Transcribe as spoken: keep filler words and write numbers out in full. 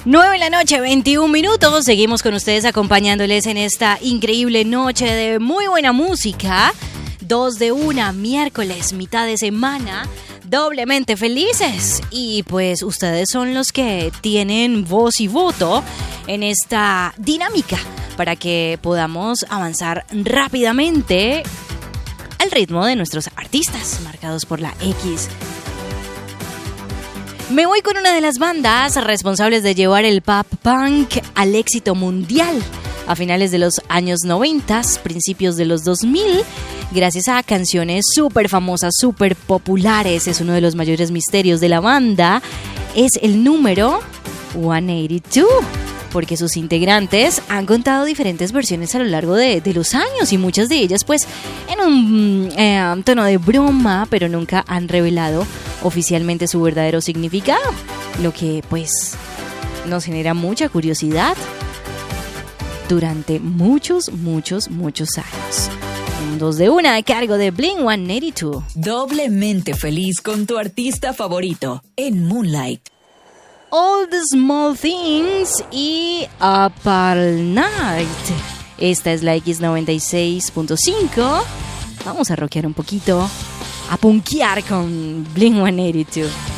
nueve de la noche, veintiún minutos. Seguimos con ustedes acompañándoles en esta increíble noche de muy buena música. Dos de una, miércoles, mitad de semana, doblemente felices. Y pues ustedes son los que tienen voz y voto en esta dinámica para que podamos avanzar rápidamente al ritmo de nuestros artistas marcados por la X. Me voy con una de las bandas responsables de llevar el pop punk al éxito mundial a finales de los años noventa, principios de los dos mil, gracias a canciones súper famosas, súper populares. Es uno de los mayores misterios de la banda. Es el número ciento ochenta y dos, porque sus integrantes han contado diferentes versiones a lo largo de, de los años y muchas de ellas pues en un eh, tono de broma, pero nunca han revelado oficialmente su verdadero significado, lo que pues nos genera mucha curiosidad durante muchos, muchos, muchos años. Un dos de una a cargo de Blink ciento ochenta y dos. Doblemente feliz con tu artista favorito en Moonlight. All the Small Things y Up All Night. Esta es la X noventa y seis punto cinco. Vamos a rockear un poquito, a punkear con Blink ciento ochenta y dos.